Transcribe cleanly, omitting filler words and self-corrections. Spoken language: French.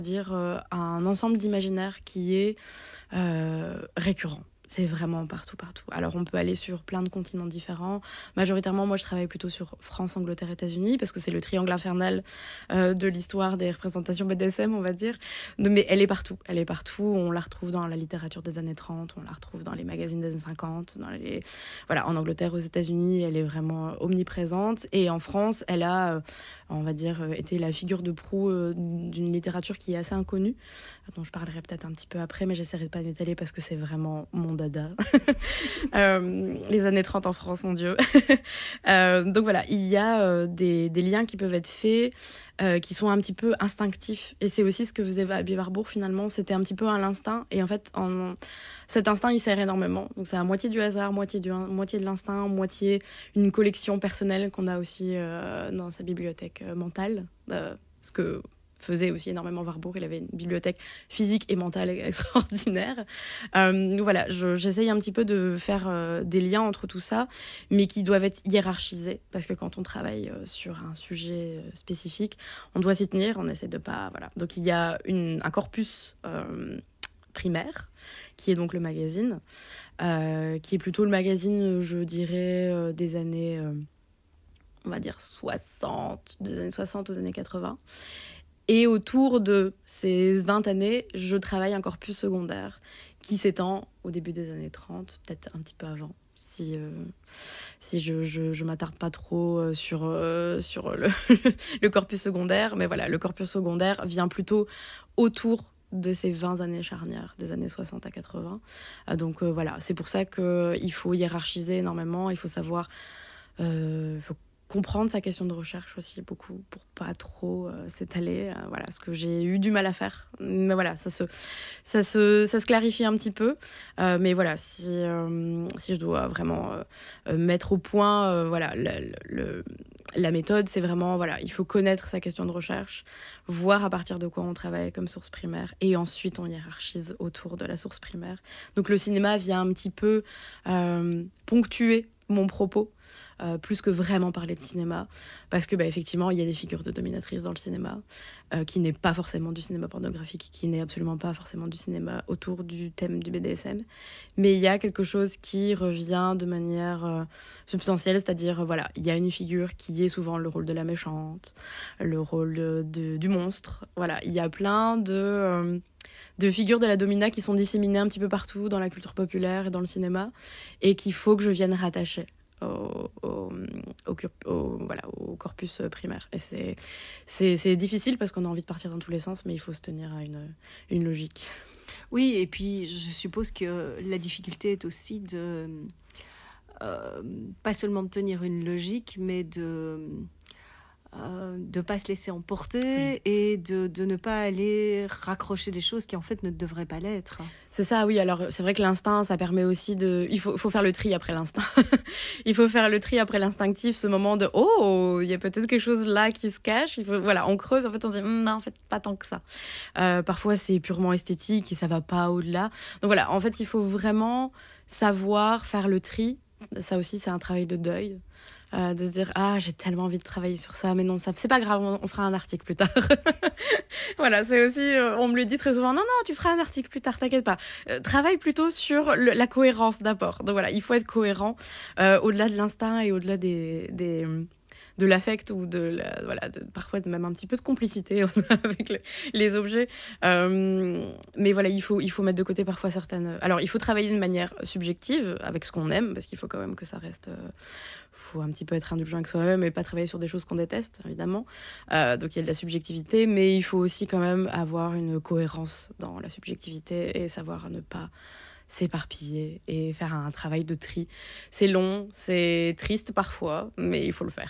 dire un ensemble d'imaginaire qui est récurrent. C'est vraiment partout, partout. Alors, on peut aller sur plein de continents différents. Majoritairement, moi, je travaille plutôt sur France, Angleterre, États-Unis, parce que c'est le triangle infernal de l'histoire des représentations BDSM, on va dire. Mais elle est partout. Elle est partout. On la retrouve dans la littérature des années 30, on la retrouve dans les magazines des années 50. Voilà, en Angleterre, aux États-Unis, elle est vraiment omniprésente. Et en France, elle a, on va dire, été la figure de proue d'une littérature qui est assez inconnue, dont je parlerai peut-être un petit peu après, mais j'essaierai de pas m'étaler parce que c'est vraiment mon dada. Les années 30 en France, mon Dieu. Donc voilà, il y a des liens qui peuvent être faits, qui sont un petit peu instinctifs. Et c'est aussi ce que faisait Abby Warburg finalement, c'était un petit peu à l'instinct. Et en fait, cet instinct, il sert énormément. Donc c'est à moitié du hasard, moitié de l'instinct, moitié une collection personnelle qu'on a aussi dans sa bibliothèque mentale. Ce que faisait aussi énormément Warburg. Il avait une bibliothèque physique et mentale extraordinaire. Voilà, j'essaye un petit peu de faire des liens entre tout ça, mais qui doivent être hiérarchisés, parce que quand on travaille sur un sujet spécifique, on doit s'y tenir, on essaie de pas... Voilà. Donc il y a un corpus primaire, qui est donc le magazine, qui est plutôt le magazine, je dirais, des années... on va dire 60, des années 60 aux années 80. Et autour de ces 20 années, je travaille un corpus secondaire qui s'étend au début des années 30, peut-être un petit peu avant, si je m'attarde pas trop sur le corpus secondaire. Mais voilà, le corpus secondaire vient plutôt autour de ces 20 années charnières, des années 60 à 80. Donc voilà, c'est pour ça qu'il faut hiérarchiser énormément, il faut savoir... faut comprendre sa question de recherche aussi beaucoup pour pas trop s'étaler, voilà, ce que j'ai eu du mal à faire, mais voilà, ça se clarifie un petit peu, mais voilà, si je dois vraiment mettre au point voilà, la méthode, c'est vraiment, voilà, il faut connaître sa question de recherche, voir à partir de quoi on travaille comme source primaire, et ensuite on hiérarchise autour de la source primaire. Donc le cinéma vient un petit peu ponctuer mon propos, plus que vraiment parler de cinéma, parce que effectivement il y a des figures de dominatrices dans le cinéma, qui n'est pas forcément du cinéma pornographique, qui n'est absolument pas forcément du cinéma autour du thème du BDSM, mais il y a quelque chose qui revient de manière substantielle, c'est-à-dire voilà, il y a une figure qui est souvent le rôle de la méchante, le rôle du monstre, voilà, il y a plein de figures de la domina qui sont disséminées un petit peu partout dans la culture populaire et dans le cinéma, et qu'il faut que je vienne rattacher au corpus primaire. Et c'est difficile parce qu'on a envie de partir dans tous les sens, mais il faut se tenir à une logique. Oui, et puis je suppose que la difficulté est aussi de pas seulement de tenir une logique, mais de pas se laisser emporter, oui, et de ne pas aller raccrocher des choses qui en fait ne devraient pas l'être. C'est ça, oui. Alors c'est vrai que l'instinct, ça permet aussi de... Il faut faire le tri après l'instinct. Il faut faire le tri après l'instinctif, ce moment de « Oh, il y a peut-être quelque chose là qui se cache ». Voilà, on creuse, en fait on dit « Non, en fait, pas tant que ça ». Parfois c'est purement esthétique et ça va pas au-delà. Donc voilà, en fait il faut vraiment savoir faire le tri. Ça aussi c'est un travail de deuil. De se dire j'ai tellement envie de travailler sur ça, mais non, ça c'est pas grave, on fera un article plus tard. Voilà, c'est aussi on me le dit très souvent, non, tu feras un article plus tard, t'inquiète pas, travaille plutôt sur la cohérence d'abord. Donc voilà, il faut être cohérent au-delà de l'instinct et au-delà de l'affect ou parfois même un petit peu de complicité avec les objets, mais voilà, il faut mettre de côté parfois certaines... Alors il faut travailler de manière subjective avec ce qu'on aime, parce qu'il faut quand même que ça reste... faut un petit peu être indulgent avec soi-même et pas travailler sur des choses qu'on déteste, évidemment. Donc il y a de la subjectivité, mais il faut aussi quand même avoir une cohérence dans la subjectivité et savoir ne pas s'éparpiller et faire un travail de tri. C'est long, c'est triste parfois, mais il faut le faire.